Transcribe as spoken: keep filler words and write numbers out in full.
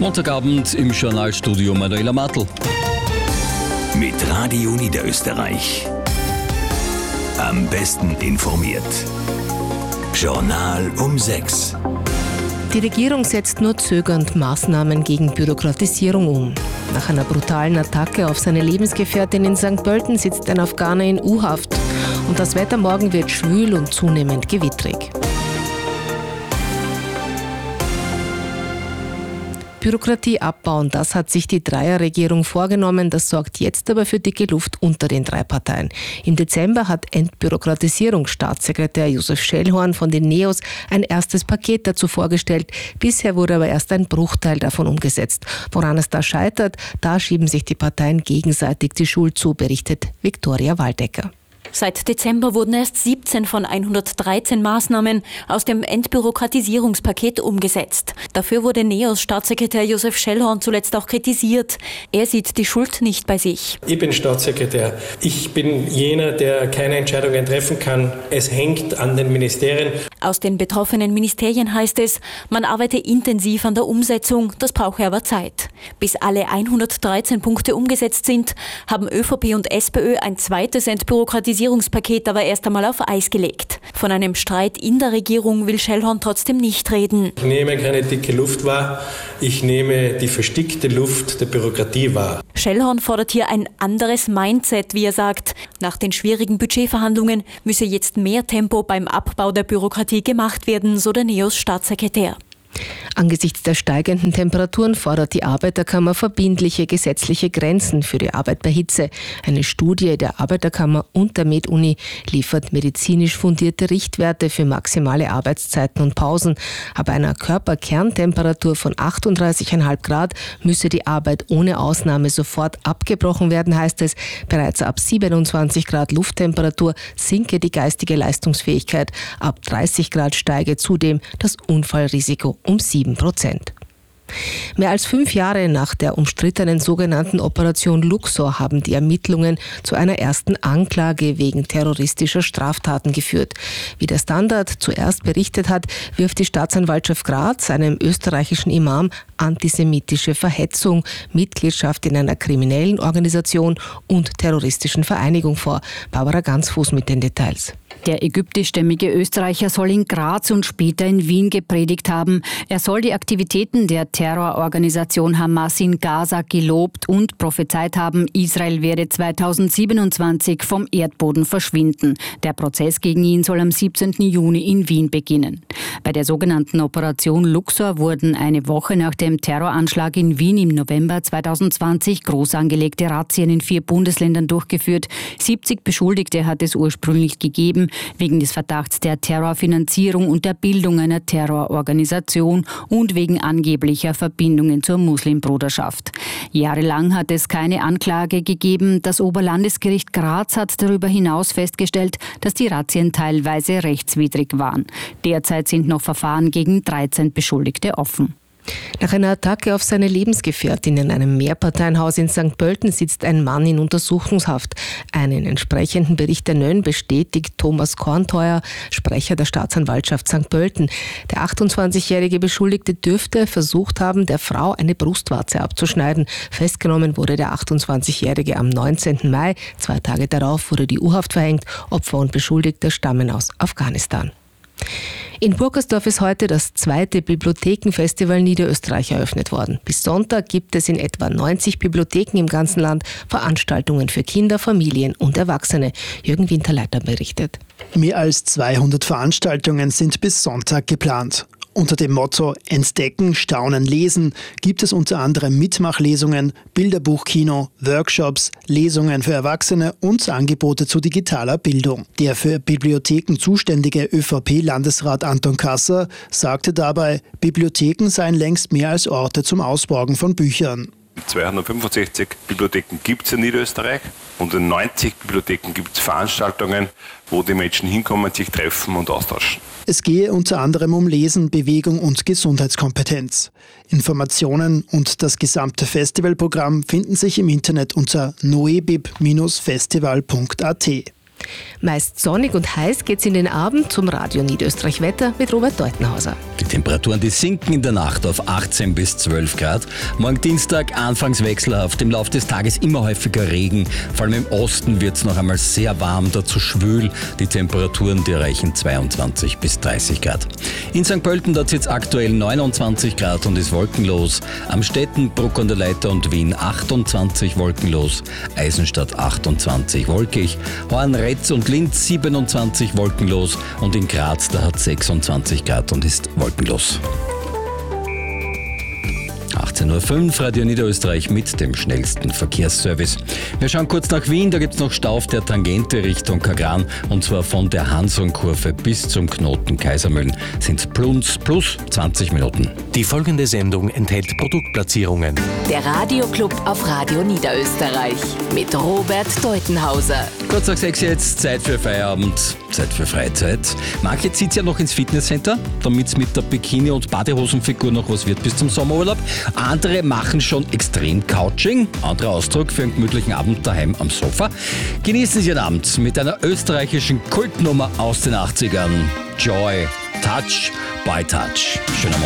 Montagabend im Journalstudio Manuela Martl. Mit Radio Niederösterreich. Am besten informiert. Journal um sechs. Die Regierung setzt nur zögernd Maßnahmen gegen Bürokratisierung um. Nach einer brutalen Attacke auf seine Lebensgefährtin in Sankt Pölten sitzt ein Afghaner in U-Haft. Und das Wetter morgen wird schwül und zunehmend gewittrig. Bürokratie abbauen, das hat sich die Dreierregierung vorgenommen. Das sorgt jetzt aber für dicke Luft unter den drei Parteien. Im Dezember hat Entbürokratisierungsstaatssekretär Josef Schellhorn von den Neos ein erstes Paket dazu vorgestellt. Bisher wurde aber erst ein Bruchteil davon umgesetzt. Woran es da scheitert, da schieben sich die Parteien gegenseitig die Schuld zu, berichtet Viktoria Waldecker. Seit Dezember wurden erst siebzehn von hundertdreizehn Maßnahmen aus dem Entbürokratisierungspaket umgesetzt. Dafür wurde Neos-Staatssekretär Josef Schellhorn zuletzt auch kritisiert. Er sieht die Schuld nicht bei sich. Ich bin Staatssekretär. Ich bin jener, der keine Entscheidungen treffen kann. Es hängt an den Ministerien. Aus den betroffenen Ministerien heißt es, man arbeite intensiv an der Umsetzung, das brauche aber Zeit. Bis alle hundertdreizehn Punkte umgesetzt sind, haben ÖVP und SPÖ ein zweites Entbürokratisierungspaket aber erst einmal auf Eis gelegt. Von einem Streit in der Regierung will Schellhorn trotzdem nicht reden. Ich nehme keine dicke Luft wahr, ich nehme die verstickte Luft der Bürokratie wahr. Schellhorn fordert hier ein anderes Mindset, wie er sagt. Nach den schwierigen Budgetverhandlungen müsse jetzt mehr Tempo beim Abbau der Bürokratie gemacht werden, so der Neos Staatssekretär. Angesichts der steigenden Temperaturen fordert die Arbeiterkammer verbindliche gesetzliche Grenzen für die Arbeit bei Hitze. Eine Studie der Arbeiterkammer und der MedUni liefert medizinisch fundierte Richtwerte für maximale Arbeitszeiten und Pausen. Ab einer Körperkerntemperatur von achtunddreißig Komma fünf Grad müsse die Arbeit ohne Ausnahme sofort abgebrochen werden, heißt es. Bereits ab siebenundzwanzig Grad Lufttemperatur sinke die geistige Leistungsfähigkeit. Ab dreißig Grad steige zudem das Unfallrisiko um sieben Prozent. Mehr als fünf Jahre nach der umstrittenen sogenannten Operation Luxor haben die Ermittlungen zu einer ersten Anklage wegen terroristischer Straftaten geführt. Wie der Standard zuerst berichtet hat, wirft die Staatsanwaltschaft Graz einem österreichischen Imam antisemitische Verhetzung, Mitgliedschaft in einer kriminellen Organisation und terroristischen Vereinigung vor. Barbara Ganzfuß mit den Details. Der ägyptischstämmige Österreicher soll in Graz und später in Wien gepredigt haben. Er soll die Aktivitäten der Terrororganisation Hamas in Gaza gelobt und prophezeit haben, Israel werde zweitausendsiebenundzwanzig vom Erdboden verschwinden. Der Prozess gegen ihn soll am siebzehnten Juni in Wien beginnen. Bei der sogenannten Operation Luxor wurden eine Woche nach dem Terroranschlag in Wien im November zweitausendzwanzig groß angelegte Razzien in vier Bundesländern durchgeführt. siebzig Beschuldigte hat es ursprünglich gegeben, wegen des Verdachts der Terrorfinanzierung und der Bildung einer Terrororganisation und wegen angeblicher Verbindungen zur Muslimbruderschaft. Jahrelang hat es keine Anklage gegeben. Das Oberlandesgericht Graz hat darüber hinaus festgestellt, dass die Razzien teilweise rechtswidrig waren. Derzeit sind noch Verfahren gegen dreizehn Beschuldigte offen. Nach einer Attacke auf seine Lebensgefährtin in einem Mehrparteienhaus in Sankt Pölten sitzt ein Mann in Untersuchungshaft. Einen entsprechenden Bericht der Nön bestätigt Thomas Kornteuer, Sprecher der Staatsanwaltschaft Sankt Pölten. Der achtundzwanzigjährige Beschuldigte dürfte versucht haben, der Frau eine Brustwarze abzuschneiden. Festgenommen wurde der achtundzwanzigjährige am neunzehnten Mai. Zwei Tage darauf wurde die U-Haft verhängt. Opfer und Beschuldigte stammen aus Afghanistan. In Burgersdorf ist heute das zweite Bibliothekenfestival Niederösterreich eröffnet worden. Bis Sonntag gibt es in etwa neunzig Bibliotheken im ganzen Land Veranstaltungen für Kinder, Familien und Erwachsene. Jürgen Winterleiter berichtet. Mehr als zweihundert Veranstaltungen sind bis Sonntag geplant. Unter dem Motto Entdecken, Staunen, Lesen gibt es unter anderem Mitmachlesungen, Bilderbuchkino, Workshops, Lesungen für Erwachsene und Angebote zu digitaler Bildung. Der für Bibliotheken zuständige ÖVP-Landesrat Anton Kasser sagte dabei, Bibliotheken seien längst mehr als Orte zum Ausborgen von Büchern. zweihundertfünfundsechzig Bibliotheken gibt es in Niederösterreich und in neunzig Bibliotheken gibt es Veranstaltungen, wo die Menschen hinkommen, sich treffen und austauschen. Es gehe unter anderem um Lesen, Bewegung und Gesundheitskompetenz. Informationen und das gesamte Festivalprogramm finden sich im Internet unter noebib Bindestrich festival punkt at. Meist sonnig und heiß geht's in den Abend zum Radio Niederösterreich Wetter mit Robert Deutenhauser. Die Temperaturen, die sinken in der Nacht auf achtzehn bis zwölf Grad. Morgen Dienstag anfangs wechselhaft, im Laufe des Tages immer häufiger Regen. Vor allem im Osten wird es noch einmal sehr warm, dazu schwül. Die Temperaturen, die erreichen zweiundzwanzig bis dreißig Grad. In Sankt Pölten dort sitzt aktuell neunundzwanzig Grad und ist wolkenlos. Am Städten, Bruck an der Leiter und Wien achtundzwanzig wolkenlos. Eisenstadt achtundzwanzig wolkig. Horn, Retz und Linz siebenundzwanzig wolkenlos. Und in Graz, da hat sechsundzwanzig Grad und ist wolkenlos. achtzehn Uhr fünf, Radio Niederösterreich mit dem schnellsten Verkehrsservice. Wir schauen kurz nach Wien, da gibt es noch Stau auf der Tangente Richtung Kagran und zwar von der Hansonkurve bis zum Knoten Kaisermühlen sind plus, plus zwanzig Minuten. Die folgende Sendung enthält Produktplatzierungen. Der Radioclub auf Radio Niederösterreich mit Robert Deutenhauser. Kurz nach sechs jetzt, Zeit für Feierabend, Zeit für Freizeit. Manche zieht ja noch ins Fitnesscenter, damit es mit der Bikini- und Badehosenfigur noch was wird bis zum Sommerurlaub. Andere machen schon extrem Couching, anderer Ausdruck für einen gemütlichen Abend daheim am Sofa. Genießen Sie den Abend mit einer österreichischen Kultnummer aus den achtzigern. Joy, Touch by Touch. Schöner